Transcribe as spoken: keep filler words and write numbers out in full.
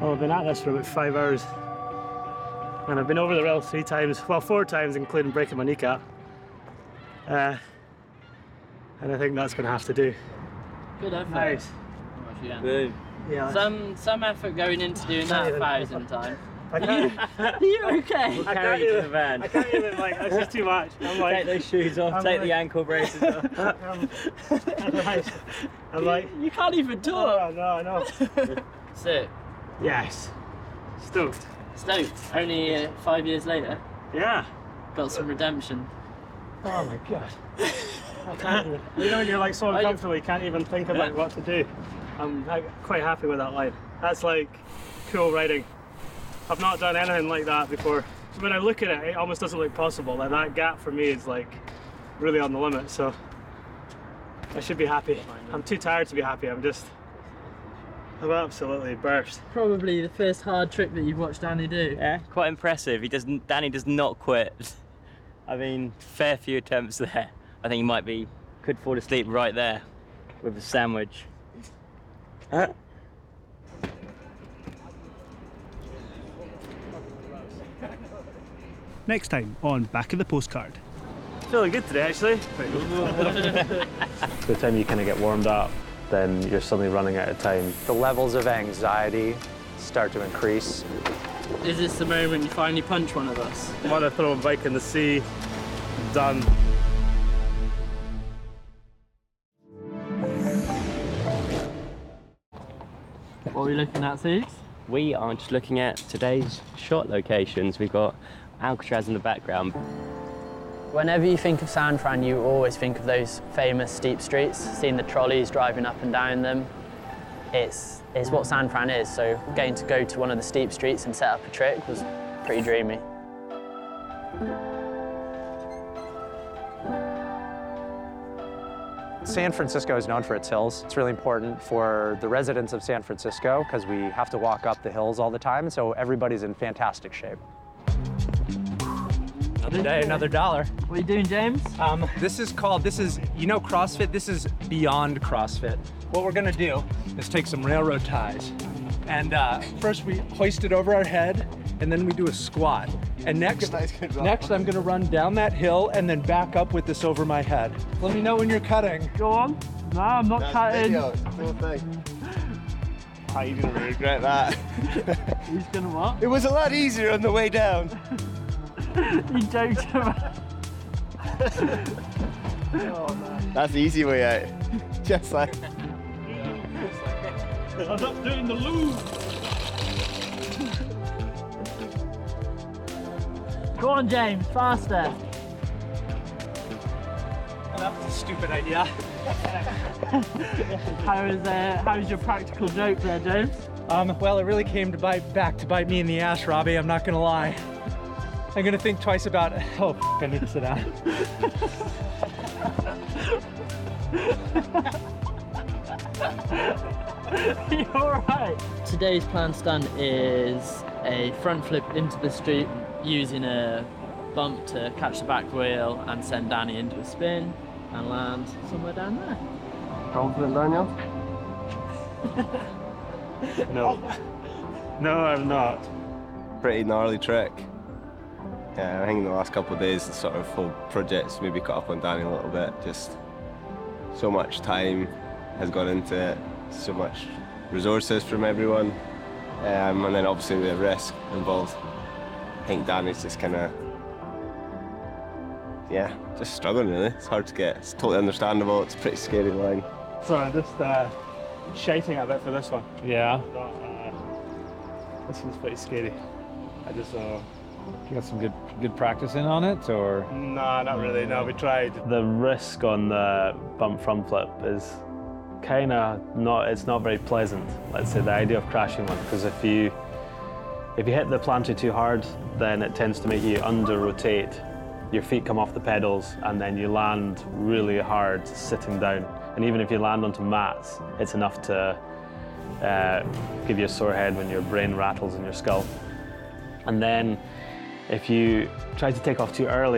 Well, I've been at this for about five hours. And I've been over the rail three times, well, four times, including breaking my kneecap. Uh, and I think that's going to have to do. Good effort. Nice. Yeah. Boom. Yeah. Some some effort going into doing that a thousand times. I can't, Are you okay? We'll I carry can't you to even, the van. I can't even, like, this is too much. I'm like, Take those shoes off, I'm take like- the ankle braces off. I'm, I'm like, I'm like, You can't even talk. oh, no, I know. Sick. Yes. Stoked. Stoked. Only uh, five years later, Yeah. got some redemption. Oh my god. I can't even, you know when you're like so uncomfortable you can't even think about what to do. I'm like, quite happy with that line. That's like cool writing. I've not done anything like that before. When I look at it, it almost doesn't look possible. Like that gap for me is like really on the limit, so I should be happy. I'm too tired to be happy. I'm just, I'm absolutely burst. Probably the first hard trick that you've watched Danny do. Yeah, quite impressive. He doesn't. Danny does not quit. I mean, fair few attempts there. I think he might be, could fall asleep right there with a sandwich. Uh. Next time on Back of the Postcard. Feeling good today, actually. By the time you kind of get warmed up, then you're suddenly running out of time. The levels of anxiety start to increase. Is this the moment you finally punch one of us? I want to throw a bike in the sea. Done. What are we looking at, Siegs? We are just looking at today's shot locations. We've got Alcatraz in the background. Whenever you think of San Fran, you always think of those famous steep streets, seeing the trolleys driving up and down them. It's, it's what San Fran is, so getting to go to one of the steep streets and set up a trick was pretty dreamy. San Francisco is known for its hills. It's really important for the residents of San Francisco because we have to walk up the hills all the time, so everybody's in fantastic shape. Another day, another dollar. What are you doing, James? Um, this is called, this is, you know CrossFit? This is beyond CrossFit. What we're gonna do is take some railroad ties. And uh, first we hoist it over our head, and then we do a squat. And next, next I'm gonna run down that hill and then back up with this over my head. Let me know when you're cutting. Go on. No, I'm not cutting. thing. How are you gonna regret that? He's gonna what? It was a lot easier on the way down. You joked about. Oh, man. That's the easy way out. Just like. I'm not doing the loop. Go on, James, faster. That's a stupid idea. How is uh, how's your practical joke there, James? Um, well, it really came to bite back to bite me in the ass, Robbie, I'm not gonna lie. I'm gonna think twice about it. Oh, f I need to sit down. You're alright. Today's planned stunt is a front flip into the street using a bump to catch the back wheel and send Danny into a spin and land somewhere down there. Confident, Daniel? No. No, I'm not. Pretty gnarly trick. Yeah, I think in the last couple of days, the sort of whole project's maybe caught up on Danny a little bit. Just so much time has gone into it, so much resources from everyone, um, and then obviously the risk involved. I think Danny's just kind of, yeah, just struggling really. It's hard to get. It's totally understandable. It's a pretty scary line. Sorry, I'm just uh, shiting a bit for this one. Yeah, But, uh, this one's pretty scary. I just, uh, you got some good good practice in on it, or? nah, not really. No, we tried. The risk on the bump front flip is kind of not. It's not very pleasant. Let's say the idea of crashing one, because if you if you hit the planter too hard, then it tends to make you under rotate. Your feet come off the pedals, and then you land really hard sitting down. And even if you land onto mats, it's enough to uh, give you a sore head when your brain rattles in your skull. And then if you try to take off too early,